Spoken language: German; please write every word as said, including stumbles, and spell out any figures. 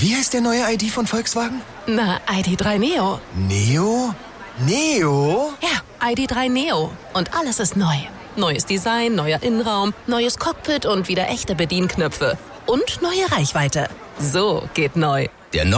Wie heißt der neue I D von Volkswagen? Na, I D drei Neo. Neo? Neo? Ja, I D drei Neo. Und alles ist neu. Neues Design, neuer Innenraum, neues Cockpit und wieder echte Bedienknöpfe. Und neue Reichweite. So geht neu. Der